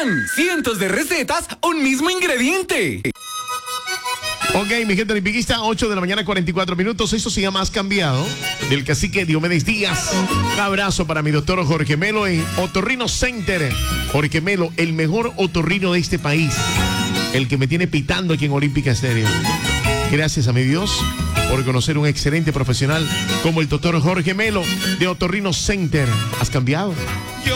¡Tan! Cientos de recetas, un mismo ingrediente. Ok, mi gente olimpiquista, 8 de la mañana, 44 minutos. Eso se llama Has Cambiado, del cacique Diomedes Díaz. Un abrazo para mi doctor Jorge Melo en Otorrino Center. Jorge Melo, el mejor otorrino de este país. El que me tiene pitando aquí en Olímpica Estéreo. Gracias a mi Dios por conocer un excelente profesional como el doctor Jorge Melo de Otorrino Center. ¿Has cambiado?